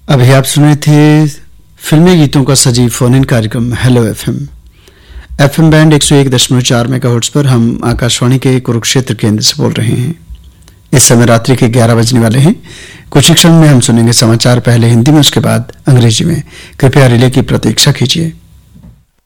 अभी आप सुने थे फिल्मी गीतों का सजीव फोन इन कार्यक्रम हेलो एफएम बैंड 101.4 मेगाहर्ट्ज पर हम आकाशवाणी के कुरुक्षेत्र केंद्र से बोल रहे हैं। इस समय रात्रि के 11 बजने वाले हैं। कुछ ही क्षण में हम सुनेंगे समाचार, पहले हिंदी में उसके बाद अंग्रेजी में। कृपया रिले की प्रतीक्षा कीजिए।